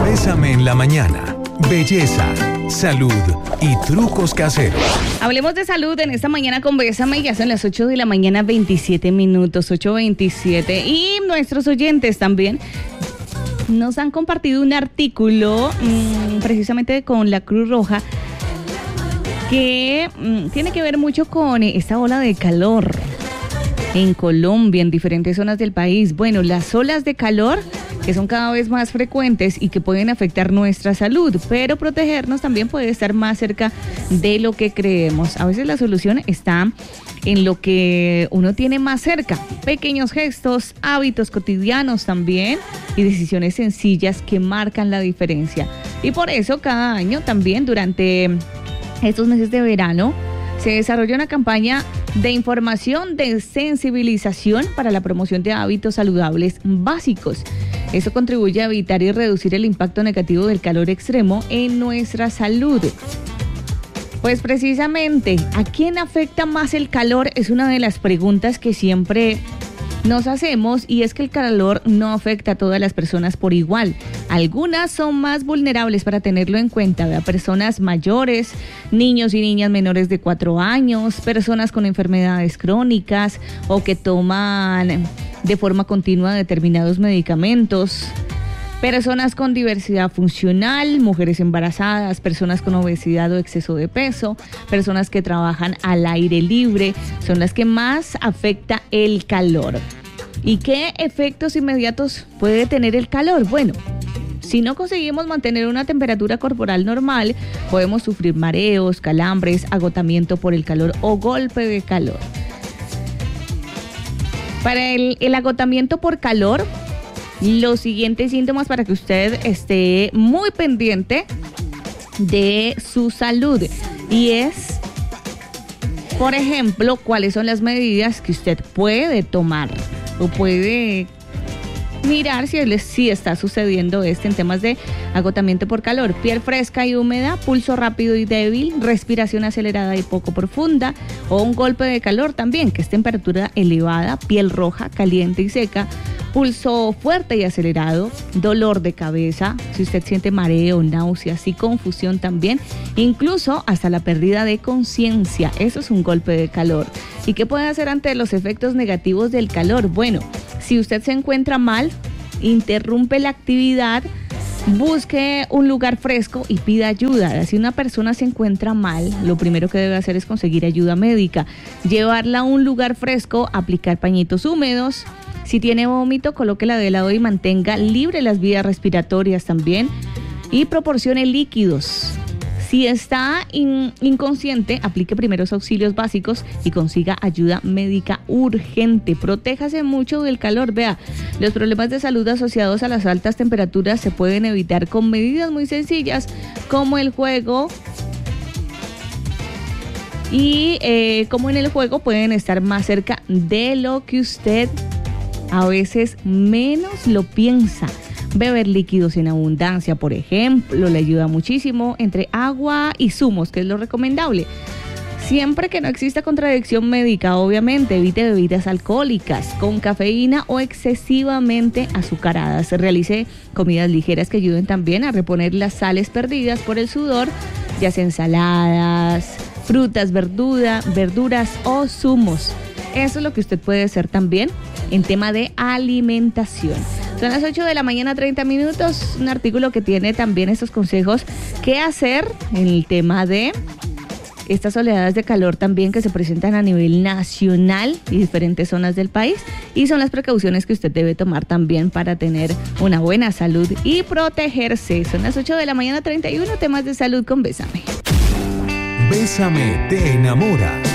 Bésame en la mañana. Belleza, salud y trucos caseros. Hablemos de salud en esta mañana con Bésame. Ya son las 8 de la mañana, 27 minutos, 8:27. Y nuestros oyentes también nos han compartido un artículo precisamente con la Cruz Roja que tiene que ver mucho con esta ola de calor en Colombia, en diferentes zonas del país. Bueno, las olas de calor que son cada vez más frecuentes y que pueden afectar nuestra salud, pero protegernos también puede estar más cerca de lo que creemos. A veces la solución está en lo que uno tiene más cerca, pequeños gestos, hábitos cotidianos también y decisiones sencillas que marcan la diferencia. Y por eso cada año también durante estos meses de verano se desarrolla una campaña de información, de sensibilización para la promoción de hábitos saludables básicos. Eso contribuye a evitar y reducir el impacto negativo del calor extremo en nuestra salud. Pues precisamente, ¿a quién afecta más el calor? Es una de las preguntas que siempre nos hacemos, y es que el calor no afecta a todas las personas por igual. Algunas son más vulnerables, para tenerlo en cuenta, ¿verdad? Personas mayores, niños y niñas menores de 4 años, personas con enfermedades crónicas o que toman de forma continua determinados medicamentos, personas con diversidad funcional, mujeres embarazadas, personas con obesidad o exceso de peso, personas que trabajan al aire libre, son las que más afecta el calor. ¿Y qué efectos inmediatos puede tener el calor? Bueno, si no conseguimos mantener una temperatura corporal normal, podemos sufrir mareos, calambres, agotamiento por el calor o golpe de calor. Para el agotamiento por calor, los siguientes síntomas para que usted esté muy pendiente de su salud, y es, por ejemplo, cuáles son las medidas que usted puede tomar o puede mirar si está sucediendo en temas de agotamiento por calor. Piel fresca y húmeda, pulso rápido y débil, respiración acelerada y poco profunda, o un golpe de calor también, que es temperatura elevada, piel roja, caliente y seca, pulso fuerte y acelerado, dolor de cabeza, si usted siente mareo, náuseas y confusión también, incluso hasta la pérdida de conciencia. Eso es un golpe de calor. ¿Y qué puede hacer ante los efectos negativos del calor? Bueno, si usted se encuentra mal, interrumpe la actividad, busque un lugar fresco y pida ayuda. Si una persona se encuentra mal, lo primero que debe hacer es conseguir ayuda médica, llevarla a un lugar fresco, aplicar pañitos húmedos. Si tiene vómito, colóquela de lado y mantenga libre las vías respiratorias también, y proporcione líquidos. Si está inconsciente, aplique primeros auxilios básicos y consiga ayuda médica urgente. Protéjase mucho del calor. Vea, los problemas de salud asociados a las altas temperaturas se pueden evitar con medidas muy sencillas, como el juego. Y como en el juego pueden estar más cerca de lo que usted a veces menos lo piensa. Beber líquidos en abundancia, por ejemplo, le ayuda muchísimo, entre agua y zumos, que es lo recomendable. Siempre que no exista contradicción médica, obviamente, evite bebidas alcohólicas con cafeína o excesivamente azucaradas. Realice comidas ligeras que ayuden también a reponer las sales perdidas por el sudor, ya sea ensaladas, frutas, verduras o zumos. Eso es lo que usted puede hacer también en tema de alimentación. Son las 8 de la mañana, 30 minutos. Un artículo que tiene también estos consejos qué hacer en el tema de estas oleadas de calor también que se presentan a nivel nacional y diferentes zonas del país, y son las precauciones que usted debe tomar también para tener una buena salud y protegerse. Son las 8 de la mañana, 31, temas de salud con Bésame. Bésame te enamora.